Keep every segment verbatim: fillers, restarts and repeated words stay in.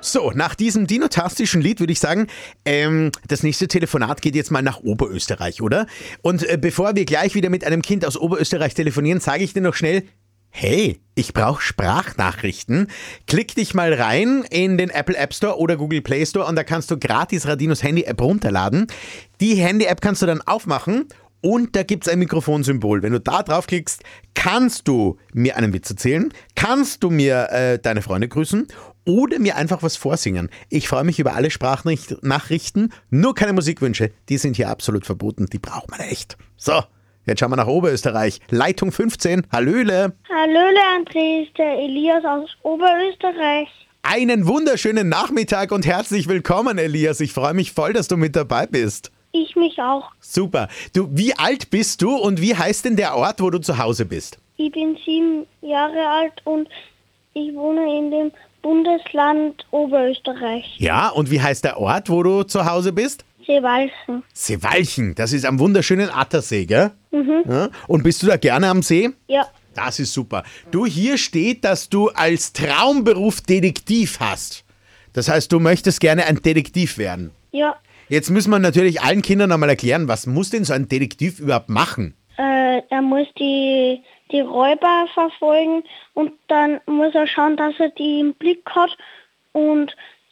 So, nach diesem dinotastischen Lied würde ich sagen, ähm, das nächste Telefonat geht jetzt mal nach Oberösterreich, oder? Und äh, bevor wir gleich wieder mit einem Kind aus Oberösterreich telefonieren, sage ich dir noch schnell, hey, ich brauche Sprachnachrichten. Klick dich mal rein in den Apple App Store oder Google Play Store und da kannst du gratis Radinos Handy-App runterladen. Die Handy-App kannst du dann aufmachen und da gibt es ein Mikrofonsymbol. Wenn du da draufklickst, kannst du mir einen Witz erzählen, kannst du mir äh, deine Freunde grüßen oder mir einfach was vorsingen. Ich freue mich über alle Sprachnachrichten, nur keine Musikwünsche. Die sind hier absolut verboten, die braucht man echt. So, jetzt schauen wir nach Oberösterreich. Leitung fünfzehn, Hallöle. Hallöle André, ist der Elias aus Oberösterreich. Einen wunderschönen Nachmittag und herzlich willkommen, Elias. Ich freue mich voll, dass du mit dabei bist. Ich mich auch. Super. Du, wie alt bist du und wie heißt denn der Ort, wo du zu Hause bist? Ich bin sieben Jahre alt und ich wohne in dem Bundesland Oberösterreich. Ja, und wie heißt der Ort, wo du zu Hause bist? Seewalchen. Seewalchen, das ist am wunderschönen Attersee, gell? Mhm. Ja, und bist du da gerne am See? Ja. Das ist super. Du, hier steht, dass du als Traumberuf Detektiv hast. Das heißt, du möchtest gerne ein Detektiv werden. Ja. Jetzt müssen wir natürlich allen Kindern einmal erklären, was muss denn so ein Detektiv überhaupt machen? Äh, er muss die, die Räuber verfolgen und dann muss er schauen, dass er die im Blick hat und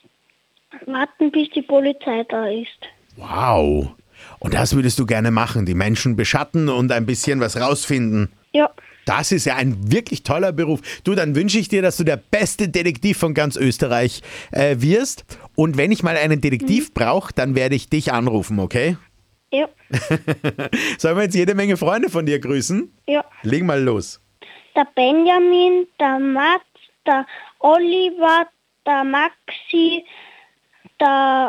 warten, bis die Polizei da ist. Wow. Und das würdest du gerne machen, die Menschen beschatten und ein bisschen was rausfinden. Ja. Das ist ja ein wirklich toller Beruf. Du, dann wünsche ich dir, dass du der beste Detektiv von ganz Österreich äh, wirst. Und wenn ich mal einen Detektiv mhm. brauche, dann werde ich dich anrufen, okay? Ja. Sollen wir jetzt jede Menge Freunde von dir grüßen? Ja. Leg mal los. Der Benjamin, der Mats, der Oliver, der Maxi, der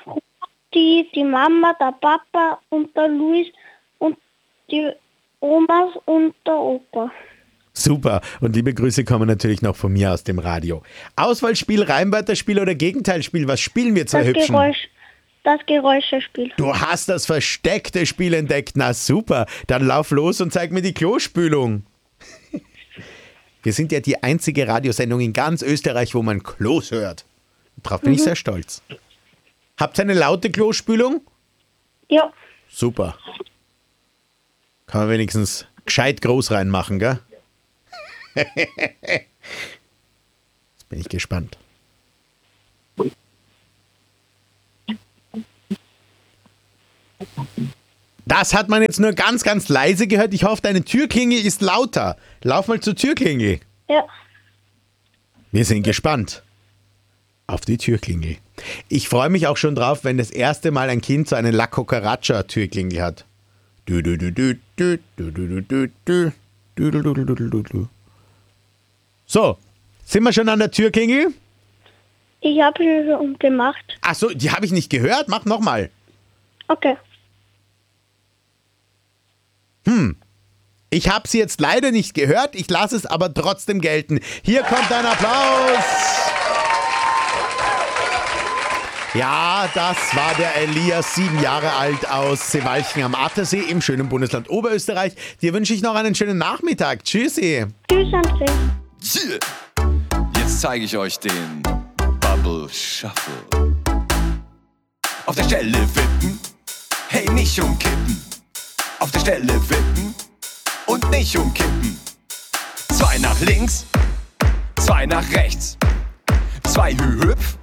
Rudi, die Mama, der Papa und der Luis und die Omas und der Opa. Super. Und liebe Grüße kommen natürlich noch von mir aus dem Radio. Auswahlspiel, Reimwörterspiel oder Gegenteilspiel? Was spielen wir zwei das Hübschen? Geräusch, das Geräuschespiel. Du hast das versteckte Spiel entdeckt. Na super. Dann lauf los und zeig mir die Klospülung. Wir sind ja die einzige Radiosendung in ganz Österreich, wo man Klos hört. Darauf bin mhm. ich sehr stolz. Habt ihr eine laute Klospülung? Ja. Super. Kann man wenigstens gescheit groß reinmachen, gell? Jetzt bin ich gespannt. Das hat man jetzt nur ganz, ganz leise gehört. Ich hoffe, deine Türklingel ist lauter. Lauf mal zur Türklingel. Ja. Wir sind gespannt auf die Türklingel. Ich freue mich auch schon drauf, wenn das erste Mal ein Kind so eine La Cucaracha-Türklingel hat. Du, du, du, du, du, du, du, du, du, du, du, du, du, du. So, sind wir schon an der Türklingel? Ich habe sie schon gemacht. Ach so, die habe ich nicht gehört. Mach nochmal. Okay. Hm, ich habe sie jetzt leider nicht gehört. Ich lasse es aber trotzdem gelten. Hier kommt ein Applaus. Ja, das war der Elias, sieben Jahre alt aus Seewalchen am Attersee im schönen Bundesland Oberösterreich. Dir wünsche ich noch einen schönen Nachmittag. Tschüssi. Tschüss, André. Jetzt zeige ich euch den Bubble Shuffle. Auf der Stelle wippen, hey, nicht umkippen. Auf der Stelle wippen und nicht umkippen. Zwei nach links, zwei nach rechts, zwei hü hüpf.